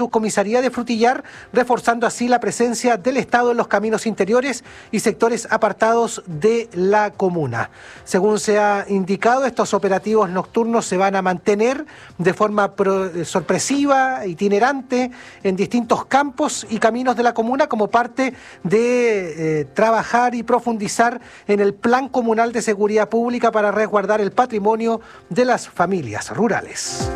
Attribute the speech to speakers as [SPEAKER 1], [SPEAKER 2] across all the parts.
[SPEAKER 1] subcomisaría de Frutillar, reforzando así la presencia del Estado en los caminos interiores y sectores apartados de la comuna. Según se ha indicado, estos operativos nocturnos se van a mantener de forma sorpresiva, itinerante, en distintos campos y caminos de la comuna como parte de trabajar y profundizar en el Plan Comunal de Seguridad Pública para resguardar el patrimonio de las familias rurales.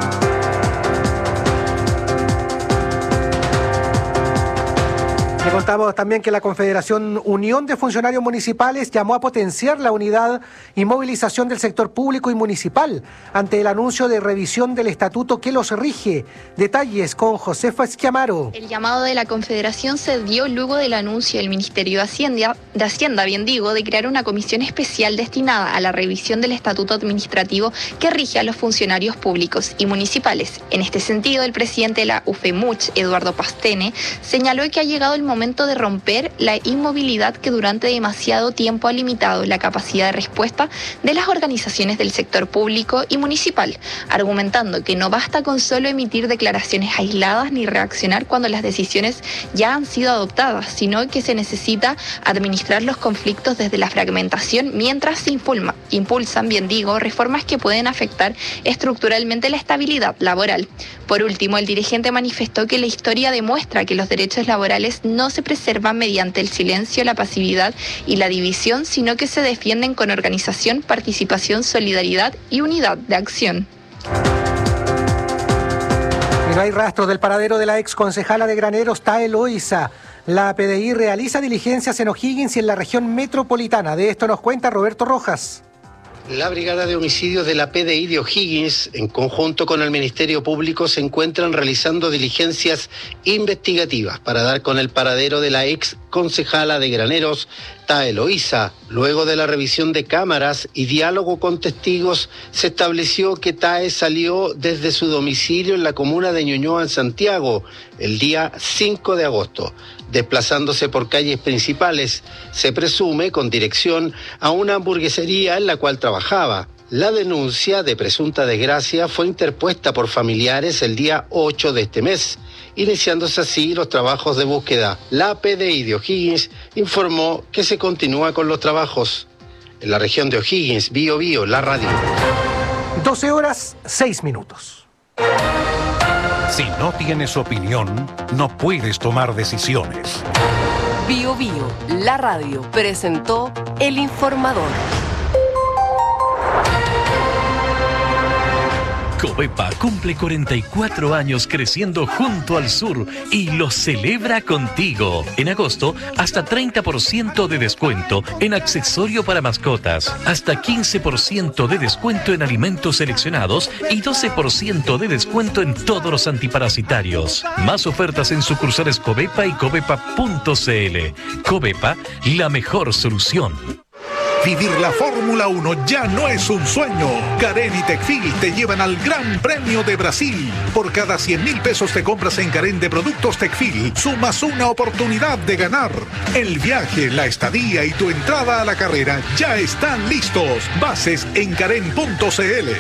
[SPEAKER 1] Le contamos también que la Confederación Unión de Funcionarios Municipales llamó a potenciar la unidad y movilización del sector público y municipal ante el anuncio de revisión del estatuto que los rige. Detalles con Josefa Esquiamaro.
[SPEAKER 2] El llamado de la Confederación se dio luego del anuncio del Ministerio de Hacienda, de crear una comisión especial destinada a la revisión del estatuto administrativo que rige a los funcionarios públicos y municipales. En este sentido, el presidente de la UFEMUCH, Eduardo Pastene, señaló que ha llegado el momento de romper la inmovilidad que durante demasiado tiempo ha limitado la capacidad de respuesta de las organizaciones del sector público y municipal, argumentando que no basta con solo emitir declaraciones aisladas ni reaccionar cuando las decisiones ya han sido adoptadas, sino que se necesita administrar los conflictos desde la fragmentación mientras se impulsan, reformas que pueden afectar estructuralmente la estabilidad laboral. Por último, el dirigente manifestó que la historia demuestra que los derechos laborales no se preservan mediante el silencio, la pasividad y la división, sino que se defienden con organización, participación, solidaridad y unidad de acción.
[SPEAKER 1] Y no hay rastro del paradero de la ex concejala de Graneros, Tae Loiza. La PDI realiza diligencias en O'Higgins y en la región metropolitana. De esto nos cuenta Roberto Rojas.
[SPEAKER 3] La Brigada de Homicidios de la PDI de O'Higgins, en conjunto con el Ministerio Público, se encuentran realizando diligencias investigativas para dar con el paradero de la ex concejala de Graneros, Tae Loiza. Luego de la revisión de cámaras y diálogo con testigos, se estableció que Tae salió desde su domicilio en la comuna de Ñuñoa, en Santiago, el día 5 de agosto. Desplazándose por calles principales, se presume con dirección a una hamburguesería en la cual trabajaba. La denuncia de presunta desgracia fue interpuesta por familiares el día 8 de este mes, iniciándose así los trabajos de búsqueda. La PDI de O'Higgins informó que se continúa con los trabajos. En la región de O'Higgins, Bío Bío, la radio.
[SPEAKER 1] 12:06.
[SPEAKER 4] Si no tienes opinión, no puedes tomar decisiones.
[SPEAKER 5] Bío Bío, la radio, presentó El Informador.
[SPEAKER 6] Covepa cumple 44 años creciendo junto al sur y lo celebra contigo. En agosto, hasta 30% de descuento en accesorio para mascotas, hasta 15% de descuento en alimentos seleccionados y 12% de descuento en todos los antiparasitarios. Más ofertas en sucursales Covepa y covepa.cl. Covepa, la mejor solución.
[SPEAKER 7] Vivir la Fórmula 1 ya no es un sueño. Carén y Tecfil te llevan al Gran Premio de Brasil. Por cada 100.000 pesos te compras en Carén de productos Tecfil, sumas una oportunidad de ganar. El viaje, la estadía y tu entrada a la carrera ya están listos. Bases en carén.cl.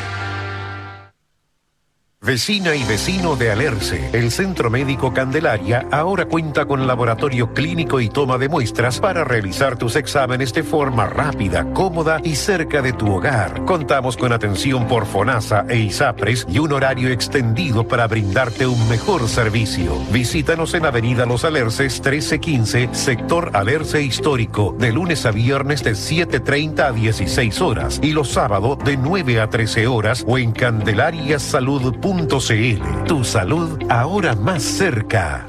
[SPEAKER 4] Vecina y vecino de Alerce, el Centro Médico Candelaria ahora cuenta con laboratorio clínico y toma de muestras para realizar tus exámenes de forma rápida, cómoda y cerca de tu hogar. Contamos con atención por FONASA e ISAPRES y un horario extendido para brindarte un mejor servicio. Visítanos en Avenida Los Alerces 1315, sector Alerce Histórico, de lunes a viernes de 7:30 a 16 horas y los sábados de 9 a 13 horas o en candelariasalud.cl. Tu salud ahora más cerca.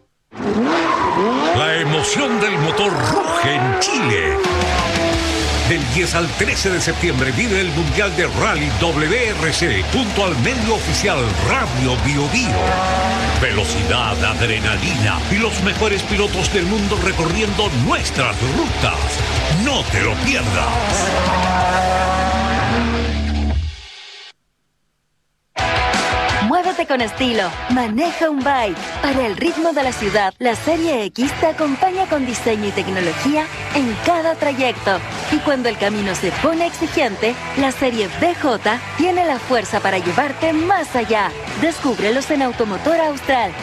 [SPEAKER 8] La emoción del motor ruge en Chile. Del 10 al 13 de septiembre vive el Mundial de Rally WRC junto al medio oficial Radio Bío Bío. Velocidad, adrenalina y los mejores pilotos del mundo recorriendo nuestras rutas. No te lo pierdas.
[SPEAKER 9] Muévete con estilo, maneja un bike. Para el ritmo de la ciudad, la Serie X te acompaña con diseño y tecnología en cada trayecto. Y cuando el camino se pone exigente, la Serie BJ tiene la fuerza para llevarte más allá. Descúbrelos en Automotor Austral.